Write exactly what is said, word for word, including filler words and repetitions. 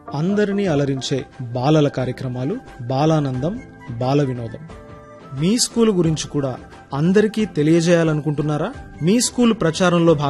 అందరినీ అలరించే బాలల కార్యక్రమాలు, బాలానందం, బాల వినోదం. మీ స్కూల్ గురించి కూడా అందరికీ తెలియజేయాలనుకుంటున్నారా? మీ స్కూల్ ప్రచారంలో